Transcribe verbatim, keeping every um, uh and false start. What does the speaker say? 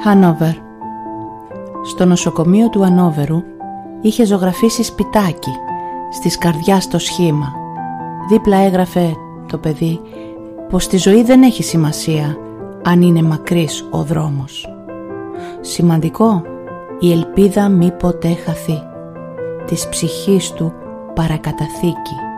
Χάνοβερ. Στο νοσοκομείο του Ανόβερου είχε ζωγραφίσει σπιτάκι στις καρδιάς το σχήμα. Δίπλα έγραφε το παιδί πως τη ζωή δεν έχει σημασία αν είναι μακρύς ο δρόμος. Σημαντικό η ελπίδα μη ποτέ χαθεί, της ψυχής του παρακαταθήκη.